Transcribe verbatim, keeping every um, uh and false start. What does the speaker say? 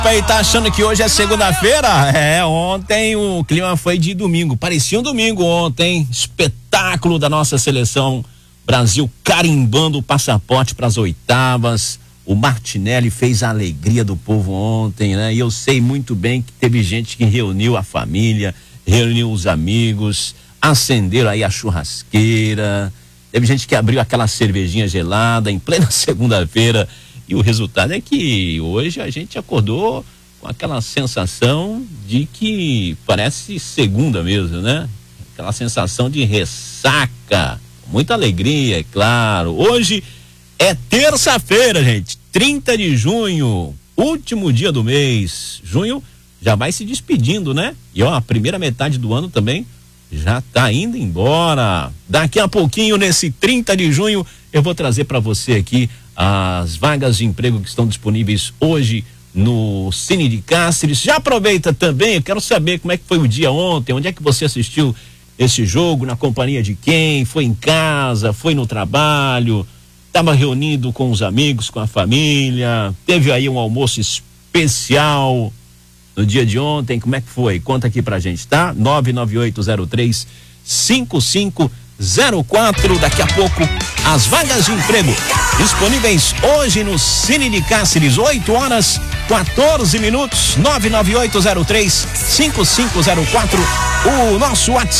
Aí tá achando que hoje é segunda-feira? É, ontem o clima foi de domingo, parecia um domingo ontem, espetáculo da nossa seleção, Brasil carimbando o passaporte para as oitavas. O Martinelli fez a alegria do povo ontem, né? E eu sei muito bem que teve gente que reuniu a família, reuniu os amigos, acenderam aí a churrasqueira, teve gente que abriu aquela cervejinha gelada em plena segunda-feira. E o resultado é que hoje a gente acordou com aquela sensação de que parece segunda mesmo, né? Aquela sensação de ressaca, muita alegria, é claro. Hoje é terça-feira, gente, trinta de junho, último dia do mês. Junho já vai se despedindo, né? E ó, a primeira metade do ano também já tá indo embora. Daqui a pouquinho, nesse trinta de junho, eu vou trazer para você aqui as vagas de emprego que estão disponíveis hoje no Cine de Cáceres. Já aproveita também, eu quero saber como é que foi o dia ontem, onde é que você assistiu esse jogo, na companhia de quem, foi em casa, foi no trabalho, estava reunido com os amigos, com a família, teve aí um almoço especial no dia de ontem, como é que foi? Conta aqui pra gente, tá? nove nove oito zero três cinco cinco zero quatro. Daqui a pouco as vagas de emprego disponíveis hoje no Cine de Cáceres, oito horas quatorze minutos. Nove nove oito zero três cinco cinco zero quatro, o nosso WhatsApp.